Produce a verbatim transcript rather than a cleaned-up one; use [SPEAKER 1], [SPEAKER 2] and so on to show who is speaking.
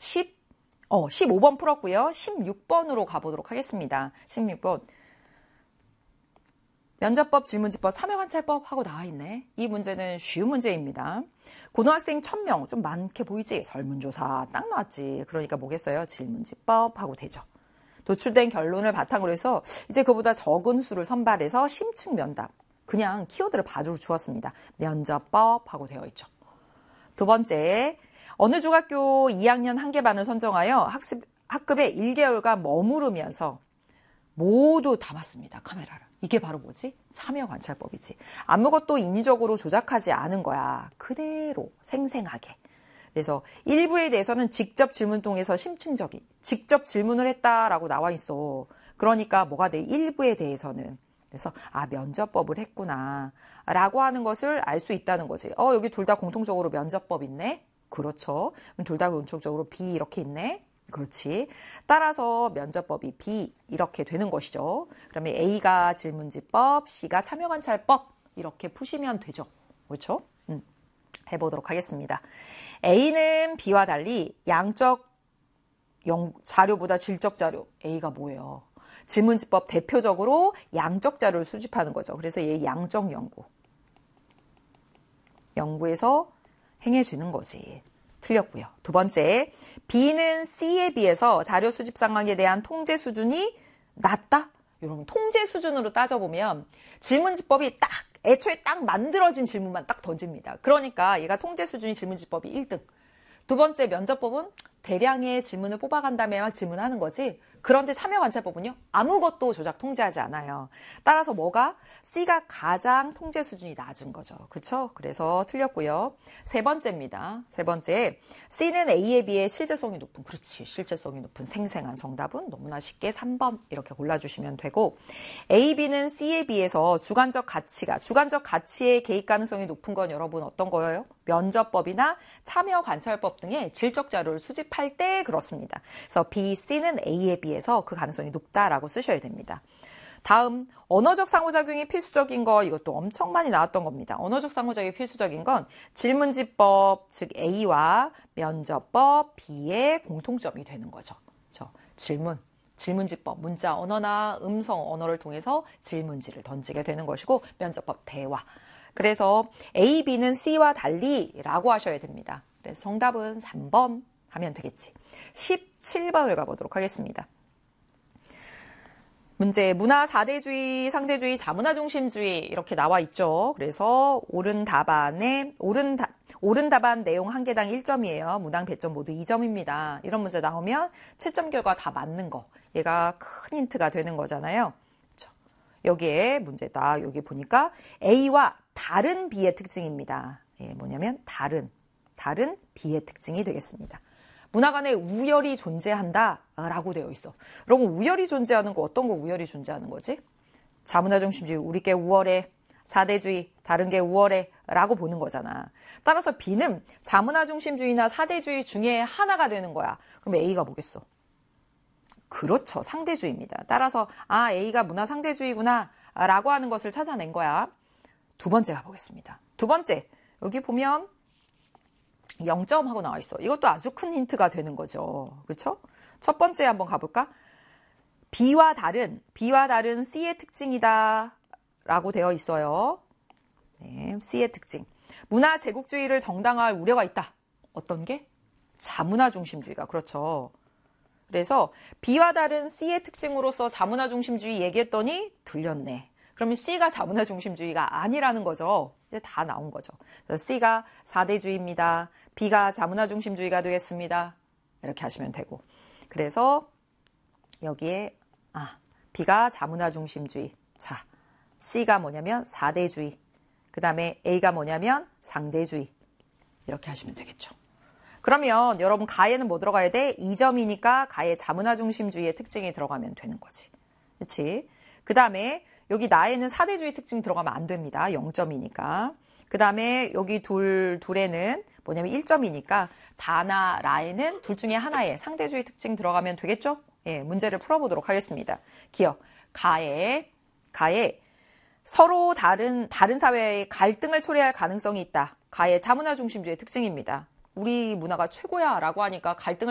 [SPEAKER 1] 십, 어, 십오 번 풀었고요. 십육 번으로 가보도록 하겠습니다. 십육 번. 면접법, 질문지법, 참여관찰법 하고 나와있네. 이 문제는 쉬운 문제입니다. 고등학생 천 명, 좀 많게 보이지? 설문조사 딱 나왔지. 그러니까 뭐겠어요? 질문지법 하고 되죠. 도출된 결론을 바탕으로 해서 이제 그보다 적은 수를 선발해서 심층 면답. 그냥 키워드를 바로 주었습니다. 면접법 하고 되어 있죠. 두 번째, 어느 중학교 이 학년 한 개 반을 선정하여 학습, 학급에 일 개월간 머무르면서 모두 담았습니다. 카메라를. 이게 바로 뭐지? 참여관찰법이지. 아무것도 인위적으로 조작하지 않은 거야. 그대로 생생하게. 그래서 일부에 대해서는 직접 질문 통해서 심층적인, 직접 질문을 했다라고 나와 있어. 그러니까 뭐가 돼? 일부에 대해서는. 그래서 아, 면접법을 했구나 라고 하는 것을 알 수 있다는 거지. 어, 여기 둘 다 공통적으로 면접법 있네. 그렇죠. 둘 다 공통적으로 B 이렇게 있네. 그렇지. 따라서 면접법이 B 이렇게 되는 것이죠. 그러면 A가 질문지법, C가 참여관찰법 이렇게 푸시면 되죠. 그렇죠? 음, 해보도록 하겠습니다. A는 B와 달리 양적 영, 자료보다 질적 자료. A가 뭐예요? 질문지법 대표적으로 양적 자료를 수집하는 거죠. 그래서 얘 양적 연구. 연구에서 행해주는 거지. 틀렸고요. 두 번째, B는 C에 비해서 자료 수집 상황에 대한 통제 수준이 낮다? 여러분, 통제 수준으로 따져보면 질문지법이 딱, 애초에 딱 만들어진 질문만 딱 던집니다. 그러니까 얘가 통제 수준이 질문지법이 일 등. 두 번째, 면접법은 대량의 질문을 뽑아간 다음에 막 질문하는 거지. 그런데 참여관찰법은요, 아무것도 조작 통제하지 않아요. 따라서 뭐가? C가 가장 통제 수준이 낮은 거죠. 그렇죠? 그래서 틀렸고요. 세 번째입니다. 세 번째, C는 A에 비해 실제성이 높은, 그렇지, 실제성이 높은 생생한 정답은 너무나 쉽게 삼 번 이렇게 골라주시면 되고, A, B는 C에 비해서 주관적 가치가, 주관적 가치의 개입 가능성이 높은 건 여러분 어떤 거예요? 면접법이나 참여관찰법 등의 질적 자료를 수집할 때 그렇습니다. 그래서 B, C는 A에 비해서 그 가능성이 높다라고 쓰셔야 됩니다. 다음, 언어적 상호작용이 필수적인 거, 이것도 엄청 많이 나왔던 겁니다. 언어적 상호작용이 필수적인 건 질문지법, 즉 A와 면접법 B의 공통점이 되는 거죠. 그렇죠? 질문, 질문지법, 문자 언어나 음성 언어를 통해서 질문지를 던지게 되는 것이고, 면접법 대화. 그래서 A, B는 C와 달리 라고 하셔야 됩니다. 그래서 정답은 삼 번 하면 되겠지. 십칠 번을 가보도록 하겠습니다. 문제, 문화 사대주의, 상대주의, 자문화 중심주의 이렇게 나와 있죠. 그래서 옳은 답안에 옳은, 다, 옳은 답안 내용 한 개당 일 점이에요. 문항 배점 모두 이 점입니다. 이런 문제 나오면 채점 결과 다 맞는 거. 얘가 큰 힌트가 되는 거잖아요. 그렇죠? 여기에 문제다. 여기 보니까 A와 다른 B의 특징입니다. 예, 뭐냐면 다른, 다른 B의 특징이 되겠습니다. 문화간에 우열이 존재한다 라고 되어 있어. 여러분, 우열이 존재하는 거 어떤 거 우열이 존재하는 거지? 자문화 중심주의, 우리 게 우월해, 사대주의, 다른 게 우월해 라고 보는 거잖아. 따라서 B는 자문화 중심주의나 사대주의 중에 하나가 되는 거야. 그럼 A가 뭐겠어? 그렇죠, 상대주의입니다. 따라서 아, A가 문화 상대주의구나 라고 하는 것을 찾아낸 거야. 두 번째 가보겠습니다. 두 번째, 여기 보면 영 점 하고 나와 있어. 이것도 아주 큰 힌트가 되는 거죠. 그렇죠? 첫 번째 한번 가볼까? B와 다른, B와 다른 C의 특징이다 라고 되어 있어요. 네, C의 특징. 문화 제국주의를 정당화할 우려가 있다. 어떤 게? 자문화 중심주의가. 그렇죠. 그래서 B와 다른 C의 특징으로서 자문화 중심주의 얘기했더니 들렸네. 그러면 C가 자문화 중심주의가 아니라는 거죠. 이제 다 나온 거죠. 그래서 C가 사대주의입니다. B가 자문화 중심주의가 되겠습니다. 이렇게 하시면 되고. 그래서 여기에 아, B가 자문화 중심주의. 자, C가 뭐냐면 사대주의. 그 다음에 A가 뭐냐면 상대주의. 이렇게 하시면 되겠죠. 그러면 여러분 가에는 뭐 들어가야 돼? 이 점이니까 가에 자문화 중심주의의 특징이 들어가면 되는 거지. 그렇지? 그 다음에 여기 나에는 사대주의 특징 들어가면 안 됩니다. 영 점이니까. 그 다음에 여기 둘, 둘에는 뭐냐면 일 점이니까 다나 라에는 둘 중에 하나에 상대주의 특징 들어가면 되겠죠? 예, 문제를 풀어보도록 하겠습니다. 기억, 가에, 가에 서로 다른, 다른 사회의 갈등을 초래할 가능성이 있다. 가에 자문화 중심주의 특징입니다. 우리 문화가 최고야 라고 하니까 갈등을